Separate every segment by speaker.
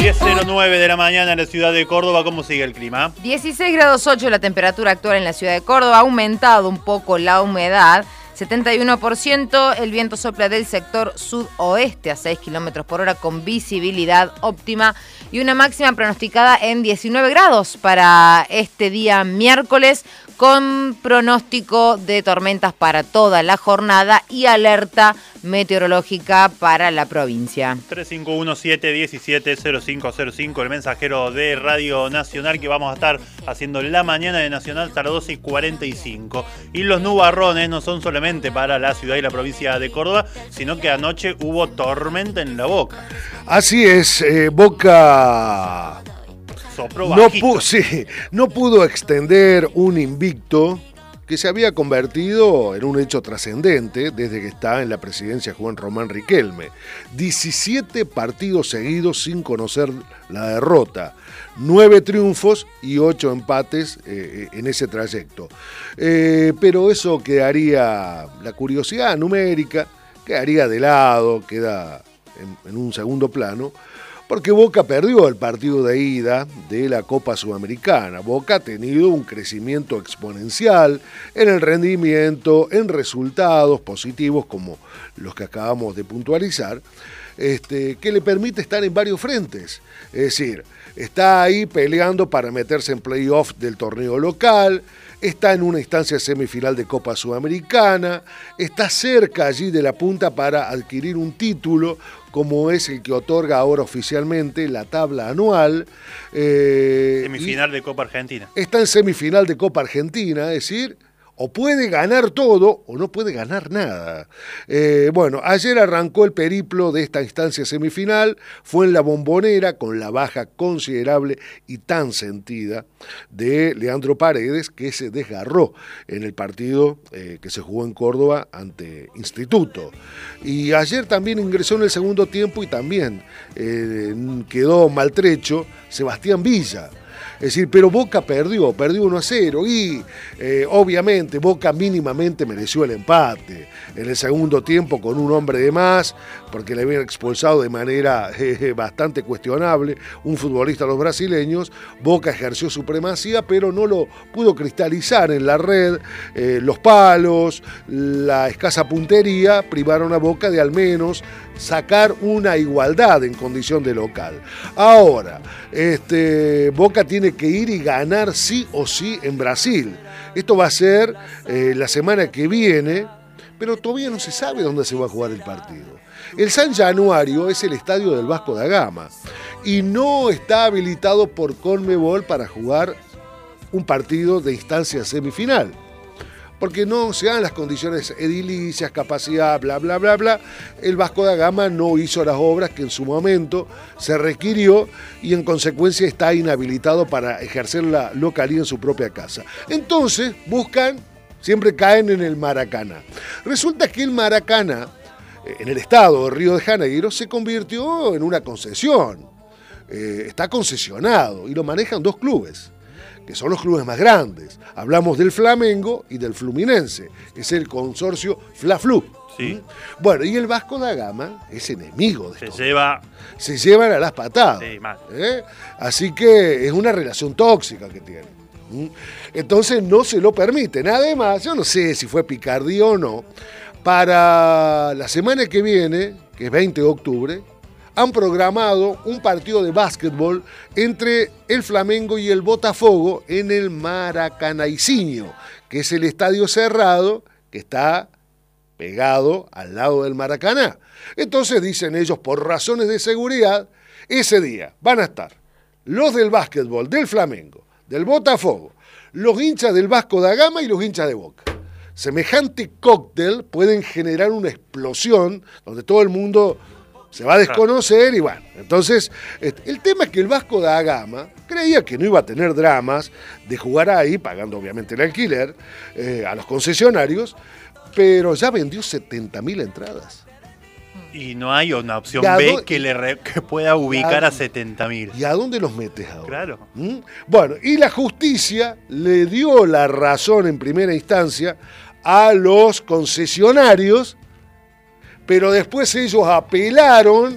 Speaker 1: 10:09 de la mañana en la ciudad de Córdoba. ¿Cómo sigue el clima?
Speaker 2: 16 grados 8 la temperatura actual en la ciudad de Córdoba. Ha aumentado un poco la humedad. 71%, el viento sopla del sector sudoeste a 6 kilómetros por hora con visibilidad óptima y una máxima pronosticada en 19 grados para este día miércoles, con pronóstico de tormentas para toda la jornada y alerta meteorológica para la provincia.
Speaker 1: 3517-170505, el mensajero de Radio Nacional, que vamos a estar haciendo la mañana de Nacional hasta las 12:45. Y los nubarrones no son solamente para la ciudad y la provincia de Córdoba, sino que anoche hubo tormenta en La Boca.
Speaker 3: Así es, Boca no pudo extender un invicto que se había convertido en un hecho trascendente desde que está en la presidencia Juan Román Riquelme. 17 partidos seguidos sin conocer la derrota, 9 triunfos y 8 empates en ese trayecto. Pero eso quedaría, la curiosidad numérica quedaría de lado, queda en un segundo plano, porque Boca perdió el partido de ida de la Copa Sudamericana. Boca ha tenido un crecimiento exponencial en el rendimiento, en resultados positivos como los que acabamos de puntualizar, que le permite estar en varios frentes. Es decir, está ahí peleando para meterse en playoff del torneo local, está en una instancia semifinal de Copa Sudamericana, está cerca allí de la punta para adquirir un título, como es el que otorga ahora oficialmente la tabla anual.
Speaker 1: Semifinal de Copa Argentina.
Speaker 3: Está en semifinal de Copa Argentina, es decir, o puede ganar todo o no puede ganar nada. Bueno, ayer arrancó el periplo de esta instancia semifinal, fue en la Bombonera con la baja considerable y tan sentida de Leandro Paredes, que se desgarró en el partido que se jugó en Córdoba ante Instituto. Y ayer también ingresó en el segundo tiempo y también quedó maltrecho Sebastián Villa. Es decir, pero Boca perdió 1-0 y obviamente Boca mínimamente mereció el empate en el segundo tiempo con un hombre de más, porque le habían expulsado de manera bastante cuestionable un futbolista a los brasileños. Boca ejerció supremacía, pero no lo pudo cristalizar en la red. Los palos, la escasa puntería privaron a Boca de al menos sacar una igualdad en condición de local. Ahora, Boca tiene que ir y ganar sí o sí en Brasil. Esto va a ser la semana que viene, pero todavía no se sabe dónde se va a jugar el partido. El San Januario es el estadio del Vasco da Gama y no está habilitado por Conmebol para jugar un partido de instancia semifinal, porque no se dan las condiciones edilicias, capacidad, bla, bla, bla, bla. El Vasco da Gama no hizo las obras que en su momento se requirió y en consecuencia está inhabilitado para ejercer la localía en su propia casa. Entonces siempre caen en el Maracaná. Resulta que el Maracaná, en el estado de Río de Janeiro, se convirtió en una concesión. Está concesionado y lo manejan 2 clubes, que son los clubes más grandes. Hablamos del Flamengo y del Fluminense, es el consorcio Fla-Flu.
Speaker 1: Sí.
Speaker 3: Bueno, y el Vasco da Gama es enemigo de esto. Se llevan a las patadas.
Speaker 1: Sí, mal.
Speaker 3: Así que es una relación tóxica que tienen. Entonces no se lo permiten. Además, yo no sé si fue picardía o no, para la semana que viene, que es 20 de octubre, han programado un partido de básquetbol entre el Flamengo y el Botafogo en el Maracanaicinho, que es el estadio cerrado que está pegado al lado del Maracaná. Entonces dicen ellos, por razones de seguridad, ese día van a estar los del básquetbol, del Flamengo, del Botafogo, los hinchas del Vasco da Gama y los hinchas de Boca. Semejante cóctel pueden generar una explosión donde todo el mundo se va a desconocer y bueno, entonces el tema es que el Vasco da Gama creía que no iba a tener dramas de jugar ahí, pagando obviamente el alquiler a los concesionarios, pero ya vendió 70.000 entradas.
Speaker 1: Y no hay una opción B que pueda ubicar a 70.000.
Speaker 3: ¿Y a dónde los metes ahora?
Speaker 1: Claro.
Speaker 3: Bueno, y la justicia le dio la razón en primera instancia a los concesionarios, pero después ellos apelaron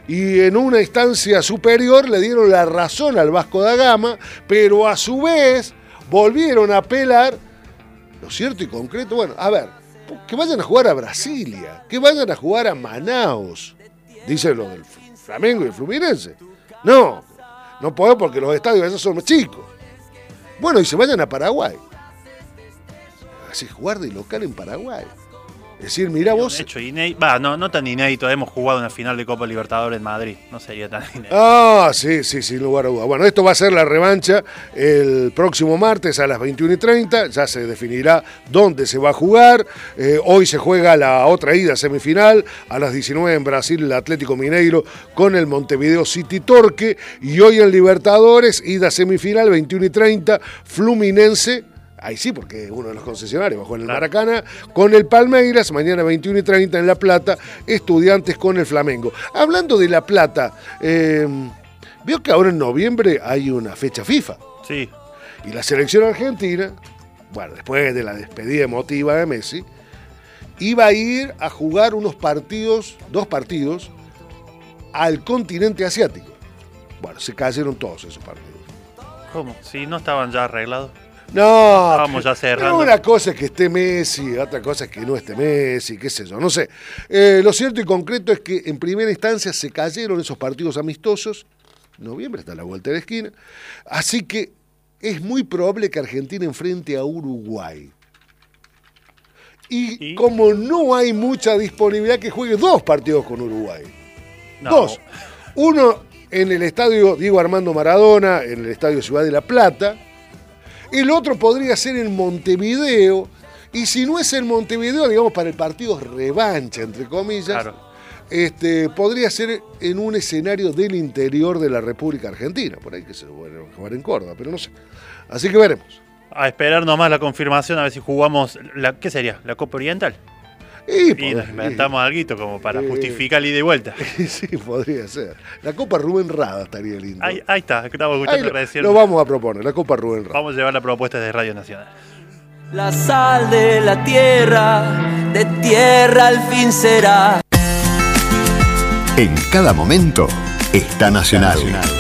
Speaker 3: y en una instancia superior le dieron la razón al Vasco da Gama, pero a su vez volvieron a apelar, lo cierto y concreto, bueno, a ver, que vayan a jugar a Brasilia, que vayan a jugar a Manaus, dicen los del Flamengo y el Fluminense. No podemos porque los estadios esos son chicos. Bueno, y se vayan a Paraguay. Así jugar de local en Paraguay. Es decir, mirá vos.
Speaker 1: De hecho, no tan inédito. Hemos jugado una final de Copa Libertadores en Madrid. No sería tan inédito.
Speaker 3: Sí, sin lugar a dudas. Bueno, esto va a ser la revancha el próximo martes a las 21:30. Ya se definirá dónde se va a jugar. Hoy se juega la otra ida semifinal. A las 19 en Brasil, el Atlético Mineiro con el Montevideo City Torque. Y hoy en Libertadores, ida semifinal, 21:30, Fluminense. Ahí sí, porque uno de los concesionarios bajó en el Maracaná, con el Palmeiras, mañana 21:30 en La Plata, Estudiantes con el Flamengo. Hablando de La Plata, veo que ahora en noviembre hay una fecha FIFA.
Speaker 1: Sí.
Speaker 3: Y la selección argentina, bueno, después de la despedida emotiva de Messi, iba a ir a jugar dos partidos, al continente asiático. Bueno, se cayeron todos esos partidos.
Speaker 1: ¿Cómo? ¿Sí no estaban ya arreglados?
Speaker 3: No,
Speaker 1: estábamos ya cerrando.
Speaker 3: Una cosa es que esté Messi, otra cosa es que no esté Messi, qué sé yo, no sé. Lo cierto y concreto es que en primera instancia se cayeron esos partidos amistosos. Noviembre está a la vuelta de la esquina. Así que es muy probable que Argentina enfrente a Uruguay. Y como no hay mucha disponibilidad, que juegue 2 partidos con Uruguay. No. 2. Uno en el estadio Diego Armando Maradona, en el estadio Ciudad de La Plata. El otro podría ser en Montevideo, y si no es en Montevideo, digamos para el partido revancha, entre comillas, claro, podría ser en un escenario del interior de la República Argentina, por ahí que se va a jugar en Córdoba, pero no sé. Así que veremos.
Speaker 1: A esperar nomás la confirmación, a ver si jugamos, ¿qué sería? ¿La Copa Oriental? Y nos inventamos algo como para justificar el ida y vuelta.
Speaker 3: Sí, podría ser. La Copa Rubén Rada estaría lindo.
Speaker 1: Ahí está, estamos escuchando
Speaker 3: lo vamos a proponer, la Copa Rubén Rada.
Speaker 1: Vamos a llevar la propuesta de Radio Nacional.
Speaker 4: La sal de la tierra, de tierra al fin será.
Speaker 5: En cada momento está Nacional.